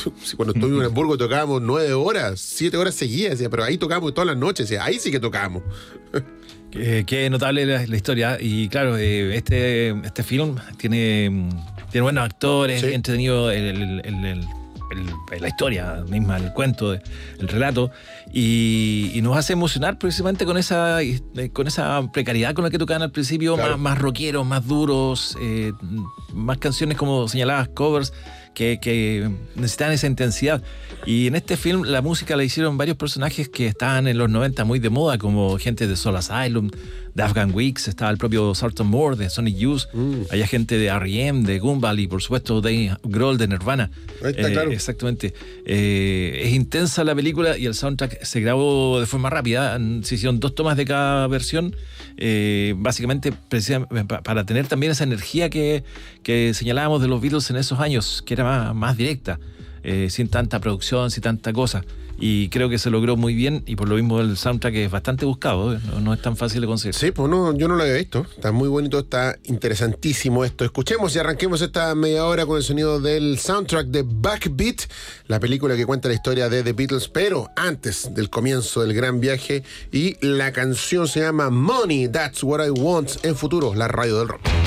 Cuando estuvimos en Hamburgo tocábamos 9 horas, 7 horas seguidas, decía, pero ahí tocábamos todas las noches, decía, ahí sí que tocábamos. Qué notable la historia. Y claro, este film tiene buenos actores, Sí. entretenido la historia misma, el cuento, el relato, y nos hace emocionar precisamente con esa precariedad con la que tocaban al principio, Claro. más rockeros, más duros, más canciones como señalabas, covers, que necesitaban esa intensidad. Y en este film la música la hicieron varios personajes que estaban en los 90 muy de moda, como gente de Soul Asylum, de Afghan Wigs, estaba el propio Sultan Moore de Sonic Youth, había gente de R.E.M., de Gumball y por supuesto Dave Grohl de Nirvana. Ahí está, claro. Exactamente. Es intensa la película y el soundtrack se grabó de forma rápida. Se hicieron 2 tomas de cada versión, básicamente para tener también esa energía que señalábamos de los Beatles en esos años, que era más directa, sin tanta producción, sin tanta cosa. Y creo que se logró muy bien, y por lo mismo el soundtrack es bastante buscado, no es tan fácil de conseguir. Sí, pues no, yo no lo había visto. Está muy bonito, está interesantísimo esto. Escuchemos y arranquemos esta media hora con el sonido del soundtrack de Backbeat, la película que cuenta la historia de The Beatles, pero antes del comienzo del gran viaje. Y la canción se llama Money, That's What I Want, en Futuro, la radio del rock.